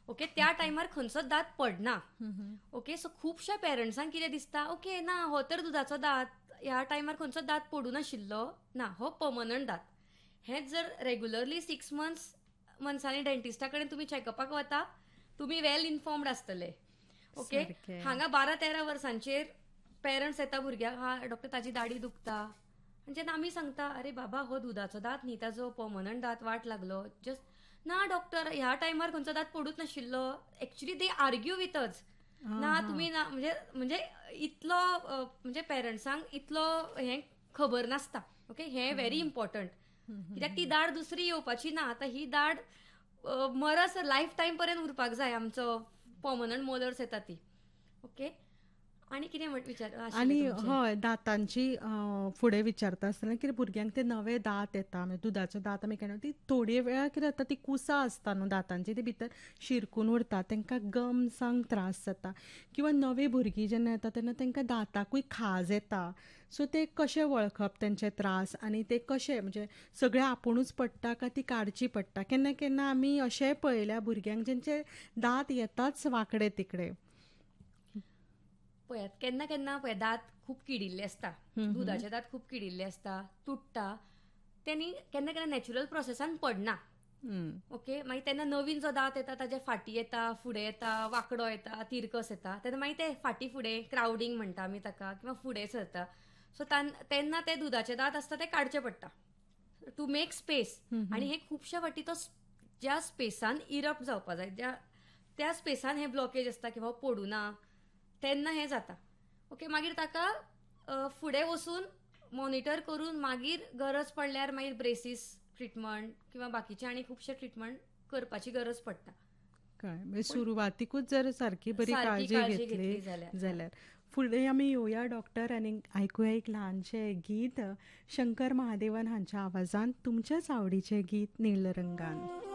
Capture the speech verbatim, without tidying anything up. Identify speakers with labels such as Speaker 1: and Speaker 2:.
Speaker 1: Okay त्या टायमार खंयचोच दात पडना. ओके सो खुबश्या पेरंट्सांक कितें दिसता, ओके ना हो तर दुधाचो दात, ह्या टायमार खंयचो दात पडूं नाशिल्लो, ना हो पर्मनंट दात. हेच जर रेग्युलरली सिक्स मंथ्स मंथ्सांनी डेंटिस्टा कडेन तुमी चॅकअपाक वता, तुमी वेल इन्फॉर्म्ड आसतले. ओके हांगा बारा तेरा वर्सांचेर पेरंट्स येता भुरग्याक, हा डॉक्टर ताची दाढी दुखता, जेन्ना आमी सांगता अरे बाबा हो दुधाचो दात न्ही, ताजो पर्मनंट दात वाट लागलो, जस्ट ना डॉक्टर ह्या टायमार खंयचो दात पडूच नाशिल्लो. Actually they argue with us ना तुम्ही ना म्हणजे म्हणजे इतलो म्हणजे पेरंट्सांक इतलो हें खबर नासता. ओके हें व्हेरी इम्पॉर्टंट, कित्याक ती दाड दुसरी येवपाची ना. आतां ही दाड मरस लायफ टायम पर्यंत उरपाक जाय, आमचो पर्मनंट मोलर्स येता ती. ओके आनी कितें विचार
Speaker 2: आनी हय दातांची फुडें विचारता आसतना कितें भुरग्यांक ते नवे दात येता, मागीर दुधाचो दात आमी केन्ना ती थोडी वेळार कितें जाता ती कुसां आसता न्हू दातांची, ती भितर शिरकून उरता, तांकां गम्सांक त्रास जाता. किंवां नवी भुरगीं जेन्ना येता तेन्ना तांकां दाताकूय खाज येता. सो ते कशें वळखप तेंचे त्रास, आनी ते कशें म्हणजे सगळें आपुणूच पडटा काय ती काडची पडटा. केन्ना केन्ना आमी अशेंय पळयल्या भुरग्यांक जेंचे दात येताच वांकडे तिकडे.
Speaker 1: पळयात केन्ना केन्ना पळय दात खूब किडिल्ले आसता, दुधाचे दात खूब किडिल्ले आसता, तुटटा, तेनी केन्ना केन्ना नॅचरल प्रोसेसान पडना. ओके मागीर तेन्ना नवीन जो दात येता ताजे फाटी येता, फुडें येता, वांकडो येता, तिरकस येता, तेन्ना मागीर ते फाटी फुडें क्रावडींग म्हणटा आमी ताका, किंवां फुडें सरता. सो तेन्ना ते दुधाचे दात आसता ते काडचे पडटा टू मेक स्पेस. आनी हे खुबश्या फाटी तो ज्या स्पेसान इरप्ट जावपा जाय, ज्या त्या स्पेसान हे ब्लॉकेज आसता किंवा पडूं ना, तेन्ना हें जाता. ओके मागीर ताका फुडें वचून मॉनिटर करून मागीर गरज पडल्यार मागीर ब्रेसीस ट्रिटमेंट किंवा बाकीचे आनी खुबशे ट्रिटमेंट करपाची गरज पडटा.
Speaker 2: कळ्ळें, सुरवातीकूच जर सारकी बरी काळजी घेतली जाल्यार. फुडें आमी येवया डॉक्टर आनी आयकुया एक ल्हानशें गीत शंकर महादेवन हांच्या आवाजांत तुमच्याच आवडीचें गीत नीळ रंगान.